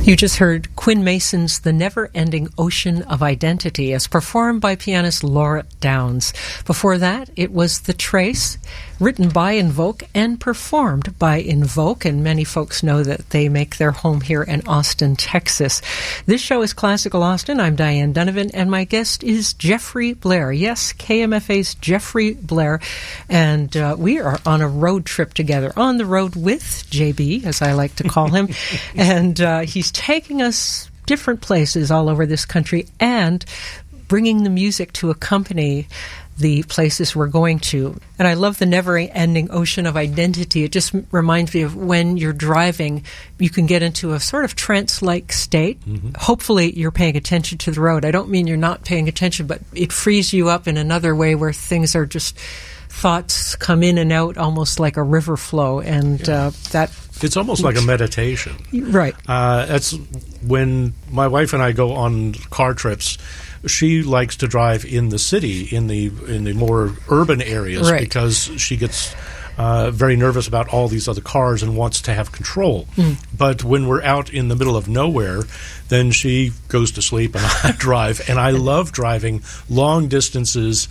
You just heard Quinn Mason's The Never-Ending Ocean of Identity as performed by pianist Laura Downs. Before that, it was The Trace, written by Invoke and performed by Invoke, and many folks know that they make their home here in Austin, Texas. This show is Classical Austin. I'm Diane Donovan, and my guest is Jeffrey Blair. Yes, KMFA's Jeffrey Blair, and we are on a road trip together, on the road with JB, as I like to call him, and he's taking us different places all over this country and bringing the music to accompany the places we're going to. And I love the never-ending ocean of identity. It just reminds me of when you're driving, you can get into a sort of trance-like state. Mm-hmm. Hopefully you're paying attention to the road. I don't mean you're not paying attention, but it frees you up in another way where things are just, thoughts come in and out almost like a river flow. And that... It's almost like a meditation. Right. That's when my wife and I go on car trips. She likes to drive in the city, in the more urban areas, right, because she gets very nervous about all these other cars and wants to have control. Mm. But when we're out in the middle of nowhere, then she goes to sleep and I drive. And I love driving long distances,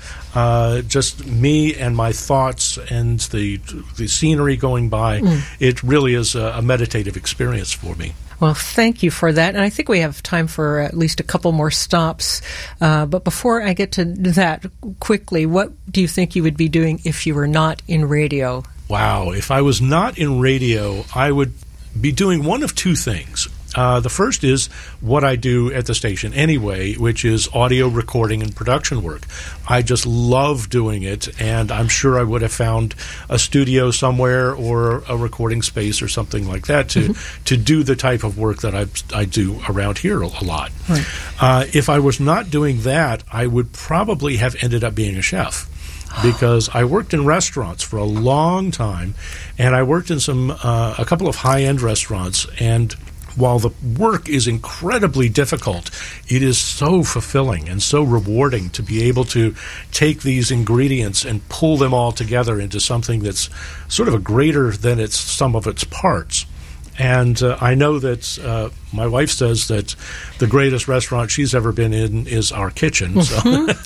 just me and my thoughts and the scenery going by. Mm. It really is a meditative experience for me. Well, thank you for that. And I think we have time for at least a couple more stops. But before I get to that, quickly, what do you think you would be doing if you were not in radio? Wow. If I was not in radio, I would be doing one of two things. The first is what I do at the station anyway, which is audio recording and production work. I just love doing it, and I'm sure I would have found a studio somewhere or a recording space or something like that to do the type of work that I do around here a lot. Right. If I was not doing that, I would probably have ended up being a chef. Because I worked in restaurants for a long time, and I worked in a couple of high-end restaurants, and while the work is incredibly difficult, it is so fulfilling and so rewarding to be able to take these ingredients and pull them all together into something that's sort of a greater than its sum of its parts. And I know that my wife says that the greatest restaurant she's ever been in is our kitchen. So.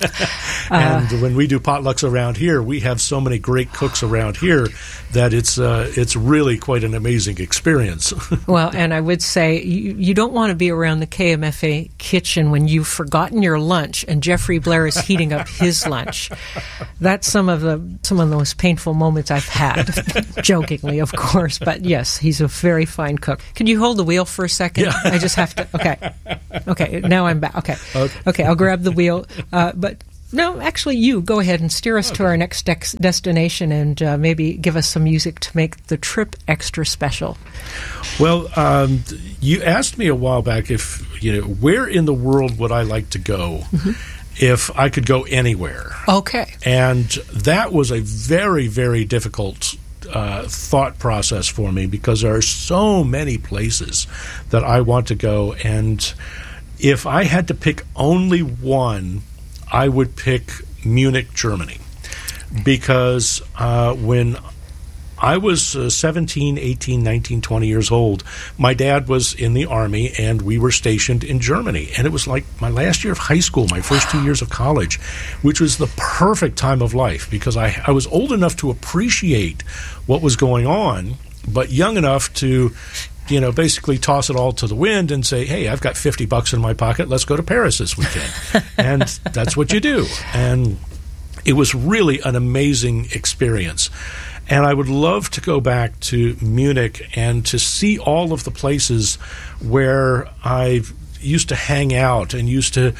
And when we do potlucks around here, we have so many great cooks around here that it's really quite an amazing experience. Well, and I would say you don't want to be around the KMFA kitchen when you've forgotten your lunch and Jeffrey Blair is heating up his lunch. That's some of the most painful moments I've had, jokingly, of course. But yes, he's a very fine cook. Can you hold the wheel for a second? Yeah. I just have to. Okay. Now I'm back. Okay. I'll grab the wheel. But no, actually, you go ahead and steer us to our next destination, and maybe give us some music to make the trip extra special. Well, you asked me a while back if where in the world would I like to go. Mm-hmm. If I could go anywhere. Okay. And that was a very, very difficult thought process for me because there are so many places that I want to go, and if I had to pick only one, I would pick Munich, Germany, because when I was 17, 18, 19, 20 years old, my dad was in the Army, and we were stationed in Germany. And it was like my last year of high school, my first 2 years of college, which was the perfect time of life because I was old enough to appreciate what was going on, but young enough to basically toss it all to the wind and say, hey, I've got $50 in my pocket. Let's go to Paris this weekend. And that's what you do. And it was really an amazing experience. And I would love to go back to Munich and to see all of the places where I used to hang out and used to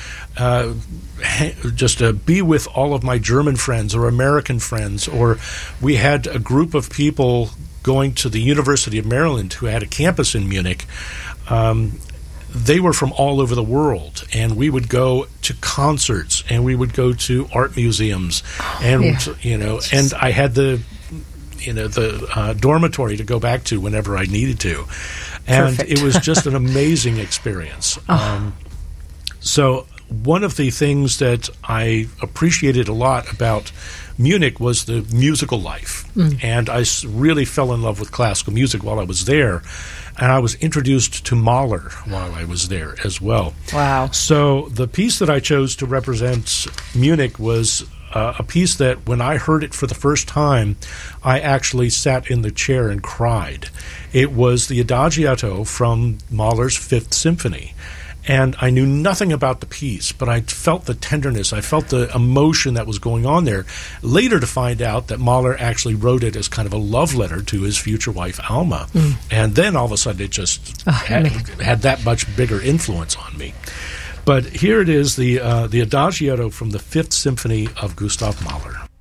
just be with all of my German friends or American friends. Or we had a group of people going to the University of Maryland who had a campus in Munich. They were from all over the world, and we would go to concerts and we would go to art museums, and and I had the dormitory to go back to whenever I needed to. And Perfect. It was just an amazing experience. So one of the things that I appreciated a lot about Munich was the musical life. And I really fell in love with classical music while I was there. and I was introduced to Mahler while I was there as well. Wow. So the piece that I chose to represent Munich was a piece that when I heard it for the first time, I actually sat in the chair and cried. It was the Adagietto from Mahler's Fifth Symphony. And I knew nothing about the piece, but I felt the tenderness, I felt the emotion that was going on there. Later to find out that Mahler actually wrote it as kind of a love letter to his future wife, Alma. And then all of a sudden it just had that much bigger influence on me. But here it is, the Adagietto from the Fifth Symphony of Gustav Mahler.